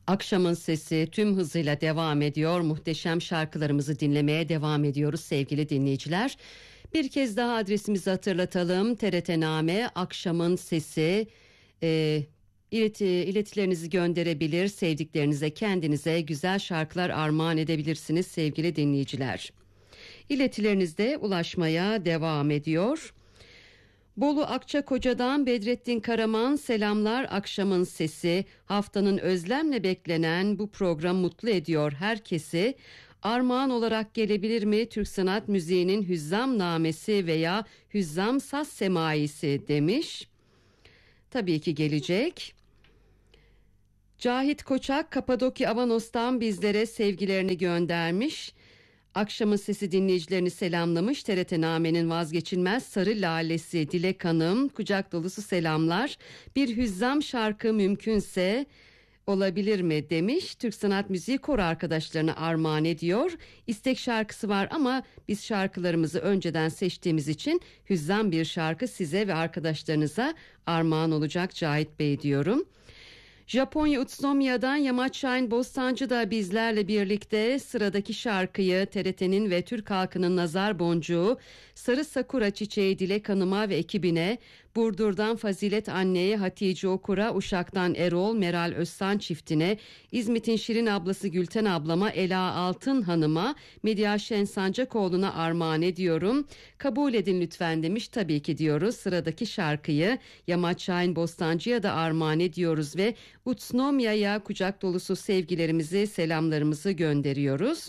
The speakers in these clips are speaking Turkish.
Akşamın sesi tüm hızıyla devam ediyor. Muhteşem şarkılarımızı dinlemeye devam ediyoruz sevgili dinleyiciler. Bir kez daha adresimizi hatırlatalım. TRT-Name Akşamın Sesi. İletilerinizi gönderebilir, sevdiklerinize, kendinize güzel şarkılar armağan edebilirsiniz sevgili dinleyiciler. İletileriniz de ulaşmaya devam ediyor. Bolu Akçakoca'dan Bedrettin Karaman selamlar. Akşamın sesi, haftanın özlemle beklenen bu program mutlu ediyor herkesi. Armağan olarak gelebilir mi Türk sanat müziğinin Hüzzam namesi veya Hüzzam saz semaisi demiş. Tabii ki gelecek. Cahit Koçak Kapadokya Avanos'tan bizlere sevgilerini göndermiş. Akşamın sesi dinleyicilerini selamlamış. TRT-Name'nin vazgeçilmez sarı lalesi Dilek Hanım kucak dolusu selamlar. Bir hüzzam şarkı mümkünse olabilir mi demiş. Türk Sanat Müziği koro arkadaşlarına armağan ediyor. İstek şarkısı var ama biz şarkılarımızı önceden seçtiğimiz için hüzzam bir şarkı size ve arkadaşlarınıza armağan olacak Cahit Bey diyorum. Japonya Utsunomiya'dan Yamaç Şahin Bostancı da bizlerle birlikte sıradaki şarkıyı TRT'nin ve Türk halkının nazar boncuğu Sarı Sakura Çiçeği Dilek Hanım'a ve ekibine, Burdur'dan Fazilet Anne'ye, Hatice Okur'a, Uşak'tan Erol Meral Özsan çiftine, İzmit'in Şirin ablası Gülten ablama, Ela Altın Hanım'a, Medya Şen Sancakoğlu'na armağan ediyorum. Kabul edin lütfen demiş. Tabii ki diyoruz. Sıradaki şarkıyı Yamaç Şahin Bostancı'ya da armağan ediyoruz ve Utsunomiya'ya kucak dolusu sevgilerimizi, selamlarımızı gönderiyoruz.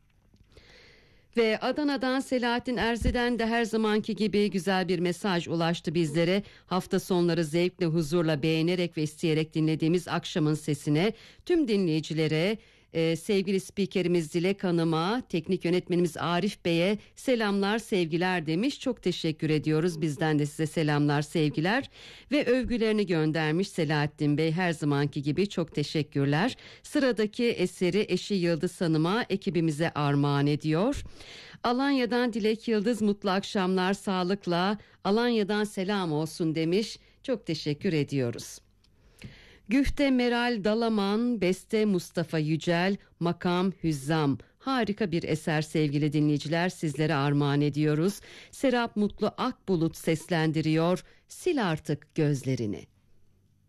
Ve Adana'dan Selahattin Erzi'den de her zamanki gibi güzel bir mesaj ulaştı bizlere. Hafta sonları zevkle, huzurla, beğenerek ve isteyerek dinlediğimiz Akşamın Sesine, tüm dinleyicilere, sevgili spikerimiz Dilek Hanım'a, teknik yönetmenimiz Arif Bey'e selamlar, sevgiler demiş. Çok teşekkür ediyoruz. Bizden de size selamlar, sevgiler ve övgülerini göndermiş Selahattin Bey. Her zamanki gibi çok teşekkürler. Sıradaki eseri eşi Yıldız Hanım'a, ekibimize armağan ediyor. Alanya'dan Dilek Yıldız, mutlu akşamlar, sağlıkla. Alanya'dan selam olsun demiş. Çok teşekkür ediyoruz. Güfte Meral Dalaman, beste Mustafa Yücel, makam Hüzzam. Harika bir eser sevgili dinleyiciler, sizlere armağan ediyoruz. Serap Mutlu Akbulut seslendiriyor. Sil artık gözlerini.